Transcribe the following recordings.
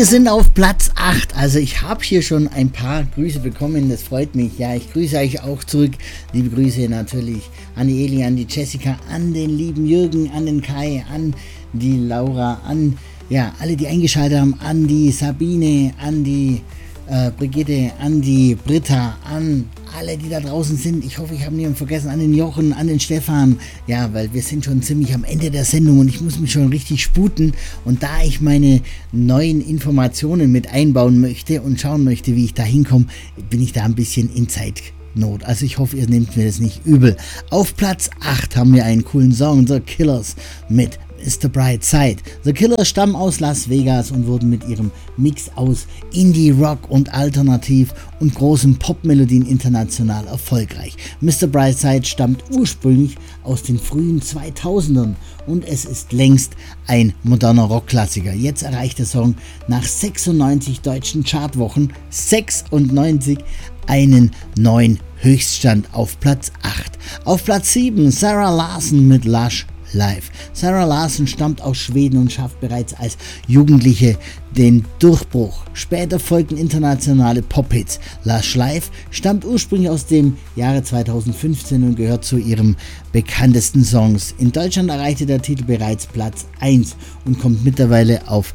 wir sind auf Platz 8. Also ich habe hier schon ein paar Grüße bekommen, das freut mich. Ja, ich grüße euch auch zurück. Liebe Grüße natürlich an die Eli, an die Jessica, an den lieben Jürgen, an den Kai, an die Laura, an alle, die eingeschaltet haben, an die Sabine, an die Brigitte, an die Britta, an alle, die da draußen sind. Ich hoffe, ich habe niemanden vergessen, an den Jochen, an den Stefan. Ja, weil wir sind schon ziemlich am Ende der Sendung und ich muss mich schon richtig sputen. Und da ich meine neuen Informationen mit einbauen möchte und schauen möchte, wie ich da hinkomme, bin ich da ein bisschen in Zeitnot. Also ich hoffe, ihr nehmt mir das nicht übel. Auf Platz 8 haben wir einen coolen Song, The Killers mit Mr. Brightside. The Killers stammen aus Las Vegas und wurden mit ihrem Mix aus Indie, Rock und Alternativ und großen Popmelodien international erfolgreich. Mr. Brightside stammt ursprünglich aus den frühen 2000ern und es ist längst ein moderner Rockklassiker. Jetzt erreicht der Song nach 96 deutschen Chartwochen 96 einen neuen Höchststand auf Platz 8. Auf Platz 7 Sarah Larsson mit Lush Live. Sarah Larsson stammt aus Schweden und schafft bereits als Jugendliche den Durchbruch. Später folgten internationale Pop-Hits. Lush Live stammt ursprünglich aus dem Jahre 2015 und gehört zu ihrem bekanntesten Songs. In Deutschland erreichte der Titel bereits Platz 1 und kommt mittlerweile auf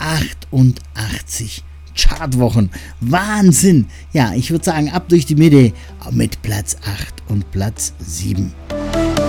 88 Chartwochen. Wahnsinn! Ja, ich würde sagen, ab durch die Mitte mit Platz 8 und Platz 7.